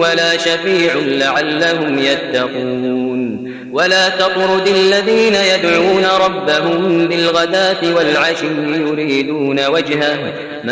ولا شفيع لعلهم يتقون ولا تطرد الذين يدعون ربهم بالغداة والعشي يريدون وجهه